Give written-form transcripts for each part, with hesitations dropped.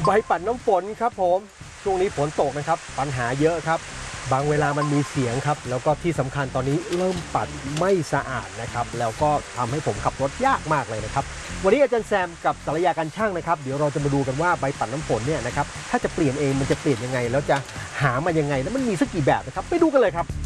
ใบปัดน้ำฝนครับผมช่วงนี้ฝนตกนะครับปัญหาเยอะครับบางเวลามันมีเสียงครับแล้วก็ที่สำคัญตอนนี้เริ่มปัดไม่สะอาดนะครับแล้วก็ทำให้ผมขับรถยากมากเลยนะครับวันนี้อาจารย์แซมกับสารยาการช่างนะครับเดี๋ยวเราจะมาดูกันว่าใบปัดน้ำฝนเนี่ยนะครับถ้าจะเปลี่ยนเองมันจะเปลี่ยนยังไงแล้วจะหามายังไงแล้วมันมีสักกี่แบบนะครับไปดูกันเลยครับ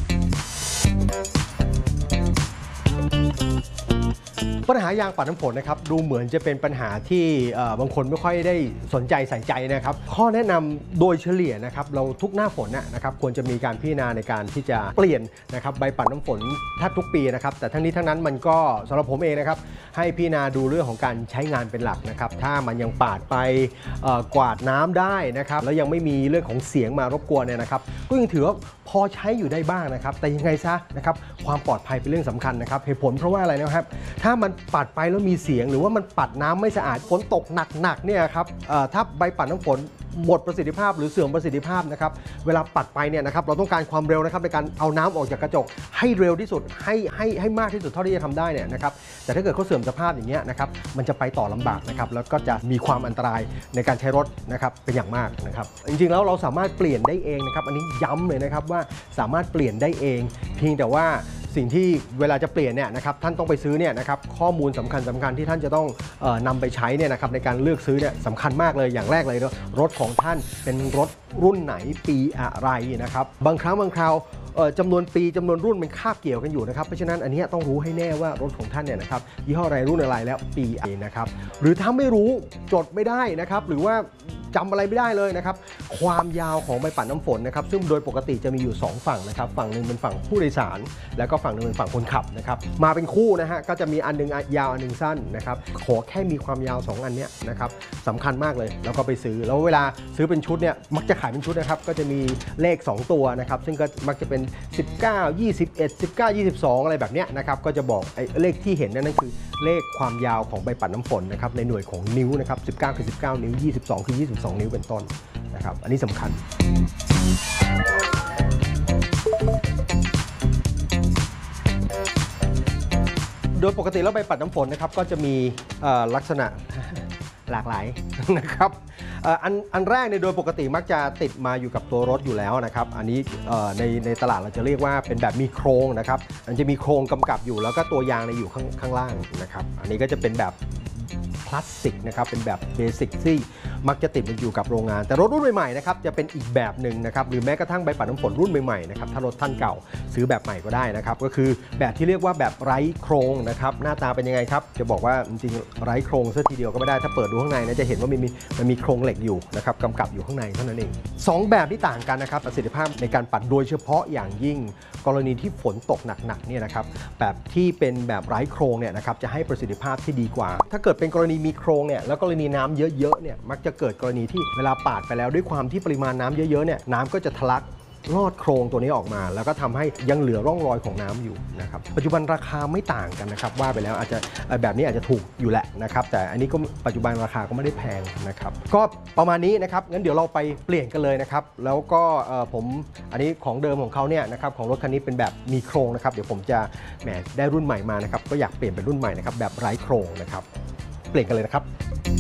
ปัญหายางปัดน้ำฝนนะครับดูเหมือนจะเป็นปัญหาที่บางคนไม่ค่อยได้สนใจใส่ใจนะครับข้อแนะนำโดยเฉลี่ยนะครับเราทุกหน้าฝนนะครับควรจะมีการพิจารณาในการที่จะเปลี่ยนนะครับใบปัดน้ำฝนแทบทุกปีนะครับแต่ทั้งนี้ทั้งนั้นมันก็สำหรับผมเองนะครับให้พิจารณาดูเรื่องของการใช้งานเป็นหลักนะครับถ้ามันยังปาดไปกวาดน้ำได้นะครับแล้วยังไม่มีเรื่องของเสียงมารบกวนเนี่ยนะครับก็ยังถือว่าพอใช้อยู่ได้บ้างนะครับแต่ยังไงซะนะครับความปลอดภัยเป็นเรื่องสำคัญนะครับเหตุผลเพราะว่าอะไรนะครับถ้ามันปัดไปแล้วมีเสียงหรือว่ามันปัดน้ำไม่สะอาดฝนตกหนักๆเนี่ยครับถ้าใบปัดน้ำฝนหมดประสิทธิภาพหรือเสื่อมประสิทธิภาพนะครับเวลาปัดไปเนี่ยนะครับเราต้องการความเร็วนะครับในการเอาน้ำออกจากกระจกให้เร็วที่สุดให้มากที่สุดเท่าที่จะทำได้เนี่ยนะครับแต่ถ้าเกิดเขาเสื่อมสภาพอย่างเงี้ยนะครับมันจะไปต่อลำบากนะครับแล้วก็จะมีความอันตรายในการใช้รถนะครับเป็นอย่างมากนะครับจริงๆแล้วเราสามารถเปลี่ยนได้เองนะครับอันนี้ย้ำเลยนะครับว่าสามารถเปลี่ยนได้เองเพียงแต่ว่าสิ่งที่เวลาจะเปลี่ยนเนี่ยนะครับท่านต้องไปซื้อเนี่ยนะครับข้อมูลสำคัญที่ท่านจะต้องนำไปใช้เนี่ยนะครับในการเลือกซื้อเนี่ยสำคัญมากเลยอย่างแรกเลยรถของท่านเป็นรถรุ่นไหนปีอะไรนะครับบางครั้งบางคราวจำนวนปีจำนวนรุ่นมันคาบเกี่ยวกันอยู่นะครับเพราะฉะนั้นอันนี้ต้องรู้ให้แน่ว่ารถของท่านเนี่ยนะครับยี่ห้ออะไรรุ่นอะไรแล้วปีอะไรนะครับหรือถ้าไม่รู้จดไม่ได้นะครับหรือว่าจำอะไรไม่ได้เลยนะครับความยาวของใบปัดน้ำฝนนะครับซึ่งโดยปกติจะมีอยู่2ฝั่งนะครับฝั่งหนึ่งเป็นฝั่งผู้โดยสารแล้วก็ฝั่งหนึ่งเป็นฝั่งคนขับนะครับมาเป็นคู่นะฮะก็จะมีอันนึงยาวอันนึงสั้นนะครับขอแค่มีความยาว2อันเนี้ยนะครับสำคัญมากเลยแล้วก็ไปซื้อแล้วเวลาซื้อเป็นชุดเนี่ยมักจะขายเป็นชุดนะครับก็จะมีเลข2ตัวนะครับซึ่งก็มักจะเป็น19 21 19 22อะไรแบบเนี้ยนะครับก็จะบอกเลขที่เห็นนั่นคือเลขความยาวของใบปัดน้ำฝนนะครับในหน่วยของนิ้วนะครับ19คือ19นิ้ว22คือ22นิ้วเป็นต้นนะครับอันนี้สำคัญโดยปกติแล้วใบปัดน้ำฝนนะครับก็จะมีลักษณะหลากหลายนะครับอันแรกในโดยปกติมักจะติดมาอยู่กับตัวรถอยู่แล้วนะครับอันนี้ในตลาดเราจะเรียกว่าเป็นแบบมีโครงนะครับมันจะมีโครงกำกับอยู่แล้วก็ตัวยางอยู่ข้างล่างนะครับอันนี้ก็จะเป็นแบบพลาสติกนะครับเป็นแบบเบสิกที่มักจะติดมันอยู่กับโรงงานแต่รถรุ่นใหม่ๆนะครับจะเป็นอีกแบบหนึ่งนะครับหรือแม้กระทั่งใบปัดน้ำฝนรุ่นใหม่ๆนะครับถ้ารถท่านเก่าซื้อแบบใหม่ก็ได้นะครับก็คือแบบที่เรียกว่าแบบไร้โครงนะครับหน้าตาเป็นยังไงครับจะบอกว่าจริงๆไร้โครงซะทีเดียวก็ไม่ได้ถ้าเปิดดูข้างในนะจะเห็นว่ามันมีโครงเหล็กอยู่นะครับกำกับอยู่ข้างในเท่านั้นเอง2แบบที่ต่างกันนะครับประสิทธิภาพในการปัดโดยเฉพาะอย่างยิ่งกรณีที่ฝนตกหนักๆเนี่ยนะครับแบบที่เป็นแบบไร้โครงเนี่ยนะครับจะให้ประสิทธิภาพที่ดีกว่าถ้าเกิดเป็นกรณีมีโครงเนี่ยแล้วกรณีน้ำเยอะๆเนี่ยมักจะเกิดกรณีที่เวลาปาดไปแล้วด้วยความที่ปริมาณน้ำเยอะๆเนี่ยน้ำก็จะทะลักลอดโครงตัวนี้ออกมาแล้วก็ทำให้ยังเหลือร่องรอยของน้ำอยู่นะครับปัจจุบันราคาไม่ต่างกันนะครับว่าไปแล้วอาจจะแบบนี้อาจจะถูกอยู่แหละนะครับแต่อันนี้ก็ปัจจุบันราคาก็ไม่ได้แพงนะครับก็ประมาณนี้นะครับงั้นเดี๋ยวเราไปเปลี่ยนกันเลยนะครับแล้วก็อันนี้ของเดิมของเขาเนี่ยนะครับของรถคันนี้เป็นแบบมีโครงนะครับเดี๋ยวผมจะแหมได้รุ่นใหม่มานะครับก็อยากเปลี่ยนเป็นรุ่นใหม่นะครับแบบไร้โครงนะครับเปลี่ยนกันเลยนะครับ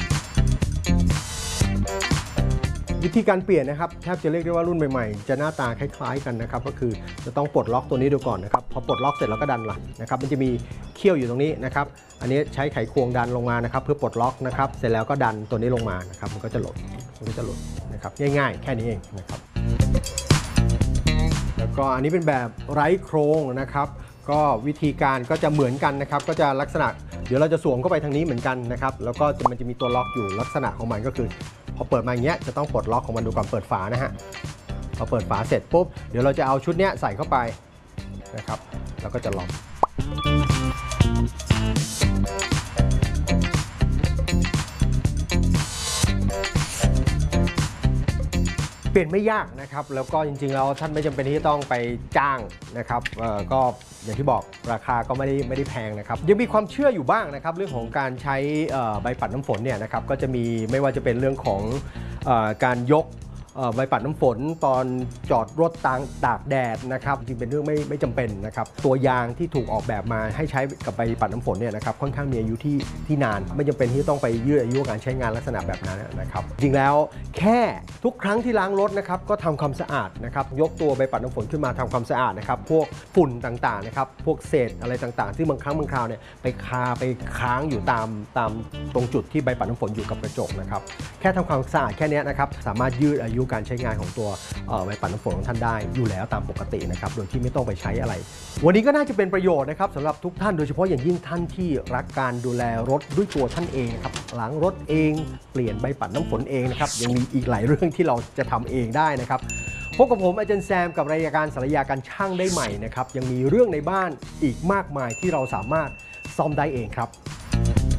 วิธีการเปลี่ยนนะครับแทบจะเรียกได้ว่ารุ่นใหม่ๆจะหน้าตาคล้ายๆกันนะครับก็คือจะต้องปลดล็อกตัวนี้ดูก่อนนะครับพอปลดล็อกเสร็จแล้วก็ดันหลังนะครับมันจะมีเขี้ยวอยู่ตรงนี้นะครับอันนี้ใช้ไขควงดันลงมานะครับเพื่อปลดล็อกนะครับเสร็จแล้วก็ดันตัวนี้ลงมานะครับมันก็จะหลุดนะครับง่ายๆแค่นี้เองนะครับแล้วก็อันนี้เป็นแบบไร้โครงนะครับก็วิธีการก็จะเหมือนกันนะครับก็จะลักษณะเดี๋ยวเราจะสวมเข้าไปทางนี้เหมือนกันนะครับแล้วก็มันจะมีตัวล็อกอยู่ลักษณะของมันก็คือพอเปิดมาอย่างเงี้ยจะต้องปลดล็อกของมันดูก่อนเปิดฝานะฮะพอเปิดฝาเสร็จปุ๊บเดี๋ยวเราจะเอาชุดเนี้ยใส่เข้าไปนะครับแล้วก็จะล็อกเปลี่ยนไม่ยากนะครับแล้วก็จริงๆแล้วท่านไม่จำเป็นที่จะต้องไปจ้างนะครับก็อย่างที่บอกราคาก็ไม่ได้แพงนะครับยังมีความเชื่ออยู่บ้างนะครับเรื่องของการใช้ใบปัดน้ำฝนเนี่ยนะครับก็จะมีไม่ว่าจะเป็นเรื่องของการยกใบปัดน้ำฝนตอนจอดรถตากแดดนะครับจริงเป็นเรื่องไม่จำเป็นนะครับตัวยางที่ถูกออกแบบมาให้ใช้กับใบปัดน้ำฝนเนี่ยนะครับค่อนข้างมีอายุที่นานไม่จำเป็นที่ต้องไปยืดอายุการใช้งานลักษณะแบบนั้นนะครับจริงแล้วแค่ทุกครั้งที่ล้างรถนะครับก็ทำความสะอาดนะครับยกตัวใบปัดน้ำฝนขึ้นมาทำความสะอาดนะครับพวกฝุ่นต่างๆนะครับพวกเศษอะไรต่างๆที่บางครั้งบางคราวเนี่ยไปค้างอยู่ตามตรงจุดที่ใบปัดน้ำฝนอยู่กับกระจกนะครับแค่ทำความสะอาดแค่นี้นะครับสามารถยืดอายุการใช้งานของตัวใบปัดน้ำฝนของท่านได้อยู่แล้วตามปกตินะครับโดยที่ไม่ต้องไปใช้อะไรวันนี้ก็น่าจะเป็นประโยชน์นะครับสำหรับทุกท่านโดยเฉพาะอย่างยิ่งท่านที่รักการดูแลรถด้วยตัวท่านเองครับล้างรถเองเปลี่ยนใบปัดน้ำฝนเองนะครับยังมีอีกหลายเรื่องที่เราจะทำเองได้นะครับพบกับผมอาจารย์แซมกับรายการสารยาการช่างได้ใหม่นะครับยังมีเรื่องในบ้านอีกมากมายที่เราสามารถซ่อมได้เองครับ